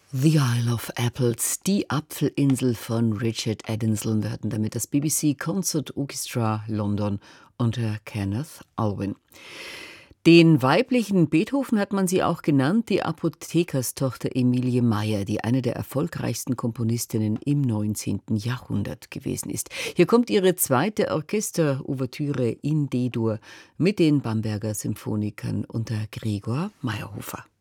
The Isle of Apples, die Apfelinsel von Richard Edensel. Wir hatten damit das BBC Concert Orchestra London unter Kenneth Alwyn. Den weiblichen Beethoven hat man sie auch genannt, die Apothekerstochter Emilie Meyer, die eine der erfolgreichsten Komponistinnen im 19. Jahrhundert gewesen ist. Hier kommt ihre zweite Orchesterouvertüre in D-Dur mit den Bamberger Symphonikern unter Gregor Meyerhofer.